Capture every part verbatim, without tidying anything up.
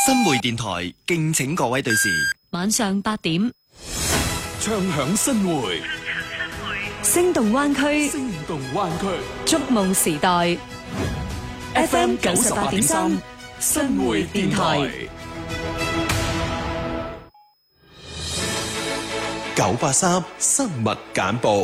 新會電台敬請各位對視。 晚上八點， 唱響新會， 聲動灣區， 聲動灣區， 觸夢時代。F M 九十八點三，新會電台。 九八三生物簡報。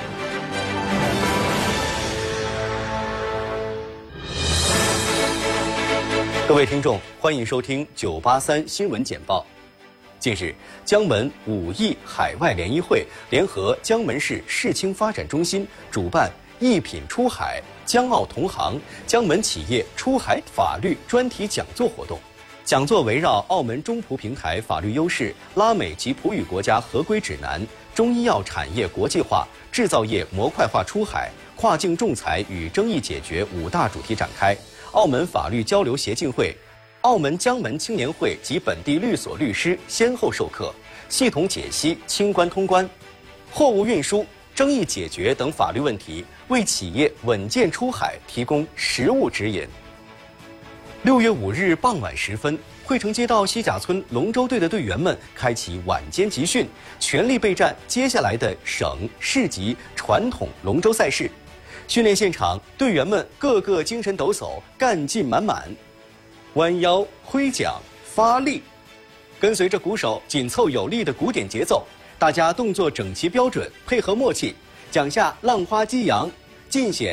各位聽眾，歡迎收聽九八三新聞簡報。近日，江門五億海外聯誼會聯合江門市市青發展中心主辦一品出海江澳同行江門企業出海法律專題講座活動。講座圍繞澳門中葡平台法律優勢、拉美及葡語國家合規指南、中醫藥產業國際化、製造業模塊化出海、跨境仲裁與爭議解決五大主題展開。澳門法律交流協進會、澳門江門青年會及本地律所律師先後授課，系統解析清關通關、貨物運輸、爭議解決等法律問題，為企業穩健出海提供實務指引。六月五日傍晚時分，惠城街道西甲村龍舟隊的隊員們開啟晚間集訓，全力備戰接下來的省、市級傳統龍舟賽事。訓練現場，隊員們個個精神抖擻，幹勁滿滿，彎腰揮槳發力，跟隨着鼓手緊湊有力的鼓點節奏，大家動作整齊標準，配合默契，槳下浪花激揚，盡顯